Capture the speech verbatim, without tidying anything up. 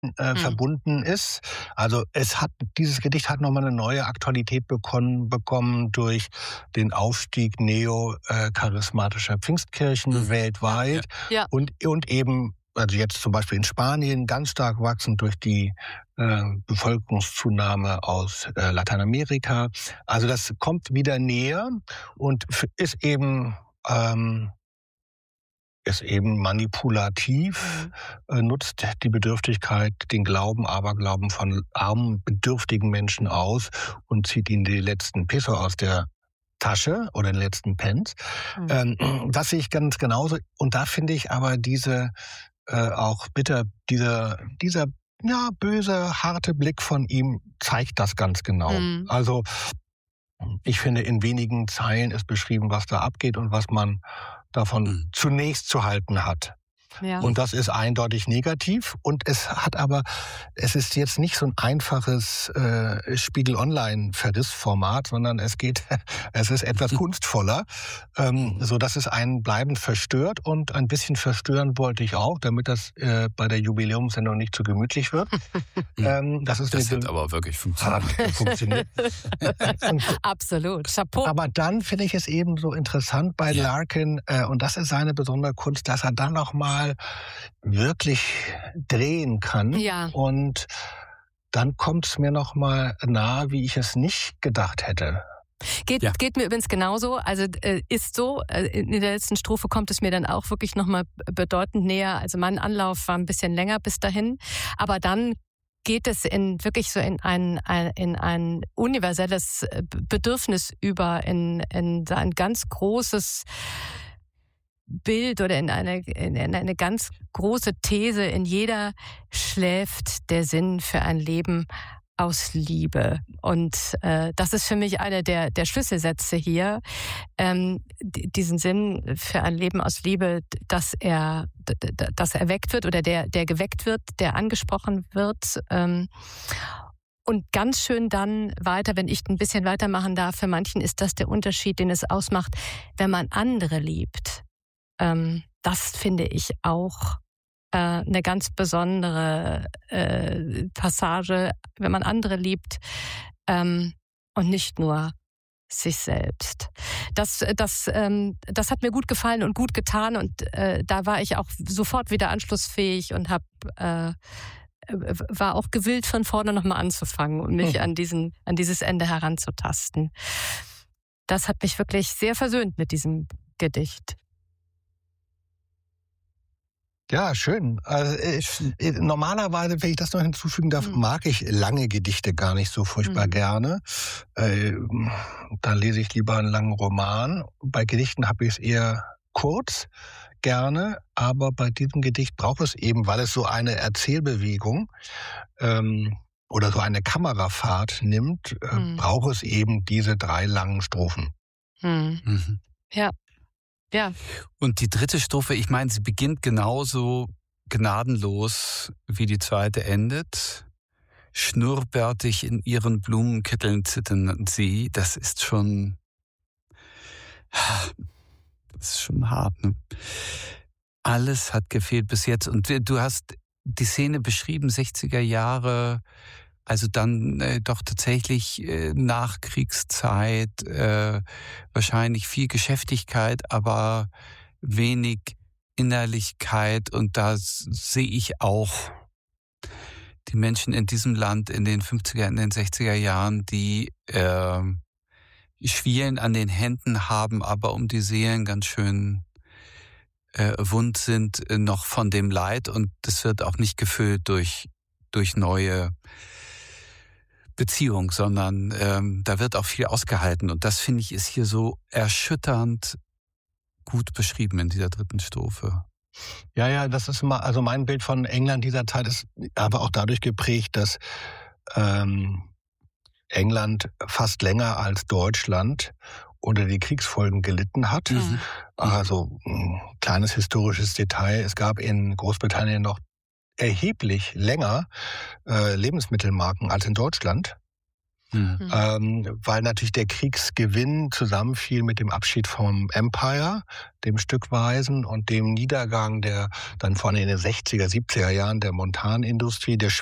äh, Mhm. verbunden ist. Also es hat, dieses Gedicht hat nochmal eine neue Aktualität bekommen, bekommen durch den Aufstieg neo-charismatischer Pfingstkirchen Mhm. weltweit Ja. und, und eben, also jetzt zum Beispiel in Spanien, ganz stark wachsend durch die äh, Bevölkerungszunahme aus äh, Lateinamerika. Also das kommt wieder näher und f- ist eben ähm, ist eben manipulativ, äh, nutzt die Bedürftigkeit, den Glauben, Aberglauben von armen, bedürftigen Menschen aus und zieht ihnen die letzten Peso aus der Tasche oder den letzten Pence. Mhm. Ähm, das sehe ich ganz genauso. Und da finde ich aber diese äh, auch bitter, dieser, dieser ja, böse, harte Blick von ihm zeigt das ganz genau. Mhm. Also ich finde, in wenigen Zeilen ist beschrieben, was da abgeht und was man davon Mhm. zunächst zu halten hat. Ja. Und das ist eindeutig negativ. Und es hat aber, es ist jetzt nicht so ein einfaches äh, Spiegel-Online-Verrissformat, sondern es geht, es ist etwas kunstvoller, ähm, so dass es einen bleibend verstört. Und ein bisschen verstören wollte ich auch, damit das äh, bei der Jubiläumssendung nicht zu gemütlich wird. ähm, das ist Das eine hat aber wirklich funktioniert. Hat funktioniert. Und Absolut. Chapeau. aber dann finde ich es eben so interessant bei Ja. Larkin, äh, und das ist seine besondere Kunst, dass er dann noch mal wirklich drehen kann. Ja. Und dann kommt es mir noch mal nahe, wie ich es nicht gedacht hätte. Geht, Ja. geht mir übrigens genauso. Also äh, ist so, äh, in der letzten Strophe kommt es mir dann auch wirklich nochmal bedeutend näher. Also mein Anlauf war ein bisschen länger bis dahin. Aber dann geht es in wirklich so in ein, ein, in ein universelles Bedürfnis über, in, in ein ganz großes Bild oder in eine, in eine ganz große These. In jeder schläft der Sinn für ein Leben aus Liebe. Und äh, das ist für mich einer der, der Schlüsselsätze hier. Ähm, d- diesen Sinn für ein Leben aus Liebe, dass er, d- d- dass erweckt wird oder der, der geweckt wird, der angesprochen wird. Ähm, und ganz schön dann weiter, wenn ich ein bisschen weitermachen darf, für manchen ist das der Unterschied, den es ausmacht, wenn man andere liebt. Ähm, das finde ich auch äh, eine ganz besondere äh, Passage, wenn man andere liebt ähm, und nicht nur sich selbst. Das, das, ähm, das hat mir gut gefallen und gut getan und äh, da war ich auch sofort wieder anschlussfähig und hab, äh, war auch gewillt, von vorne nochmal anzufangen und mich Hm. an, diesen, an dieses Ende heranzutasten. Das hat mich wirklich sehr versöhnt mit diesem Gedicht. Ja, schön. Also ich, normalerweise, wenn ich das noch hinzufügen darf, Mhm. mag ich lange Gedichte gar nicht so furchtbar Mhm. gerne. Äh, da lese ich lieber einen langen Roman. Bei Gedichten habe ich es eher kurz, gerne. Aber bei diesem Gedicht braucht es eben, weil es so eine Erzählbewegung ähm, oder so eine Kamerafahrt nimmt, äh, Mhm. braucht es eben diese drei langen Strophen. Hm. Mhm. Ja. Ja. Und die dritte Strophe, ich meine, sie beginnt genauso gnadenlos, wie die zweite endet. Schnurrbärtig in ihren Blumenkitteln zittern sie. Das ist schon, das ist schon hart, ne? Alles hat gefehlt bis jetzt. Und du hast die Szene beschrieben, sechziger Jahre, also dann äh, doch tatsächlich äh, Nachkriegszeit, äh, wahrscheinlich viel Geschäftigkeit, aber wenig Innerlichkeit. Und da s- sehe ich auch die Menschen in diesem Land in den fünfziger, in den sechziger Jahren, die äh, Schwielen an den Händen haben, aber um die Seelen ganz schön äh, wund sind, äh, noch von dem Leid. Und das wird auch nicht gefüllt durch, durch neue Beziehung, sondern ähm, da wird auch viel ausgehalten. Und das, finde ich, ist hier so erschütternd gut beschrieben in dieser dritten Strophe. Ja, ja, das ist mal, also mein Bild von England dieser Zeit ist aber auch dadurch geprägt, dass ähm, England fast länger als Deutschland unter die Kriegsfolgen gelitten hat. Mhm. Also ein kleines historisches Detail. Es gab in Großbritannien noch erheblich länger äh, Lebensmittelmarken als in Deutschland. Mhm. ähm, weil natürlich der Kriegsgewinn zusammenfiel mit dem Abschied vom Empire, dem Stückweisen und dem Niedergang der dann vor allem in den sechziger, siebziger Jahren der Montanindustrie, der